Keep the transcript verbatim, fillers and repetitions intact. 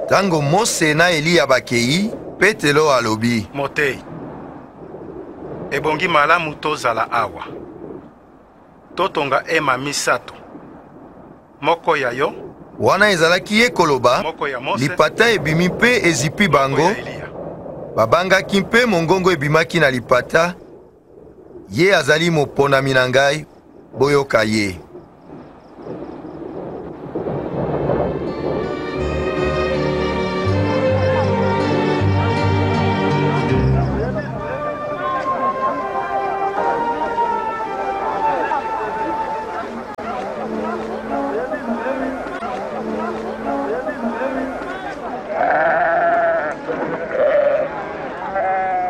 Tango Mose na Eliya bakei, Petelo alobi. Motei. Ebongi malamu tozala awa. Totonga ema misato. Moko ya yo. Wana ezalaki ye koloba, lipata ebimi mpe ezipi bango. Babangaki mpe mongongo ebimaki na lipata. Ye azali moponami na ngai, boyoka ye.